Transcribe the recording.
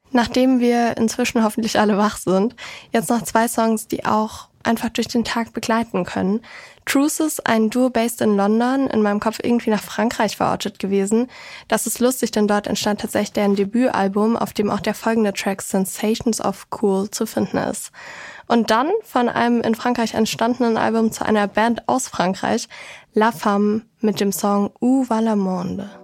Nachdem wir inzwischen hoffentlich alle wach sind, jetzt noch 2 Songs, die auch einfach durch den Tag begleiten können. Truces, ein Duo based in London, in meinem Kopf irgendwie nach Frankreich verortet gewesen. Das ist lustig, denn dort entstand tatsächlich deren Debütalbum, auf dem auch der folgende Track Sensations of Cool zu finden ist. Und dann von einem in Frankreich entstandenen Album zu einer Band aus Frankreich, La Femme mit dem Song Où va le monde.